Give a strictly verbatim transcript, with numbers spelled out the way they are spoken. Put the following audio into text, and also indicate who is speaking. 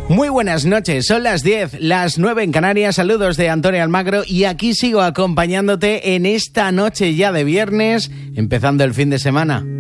Speaker 1: Muy buenas noches, son las diez, las nueve en Canarias. Saludos de Antonio Almagro y aquí sigo acompañándote en esta noche ya de viernes, empezando el fin de semana.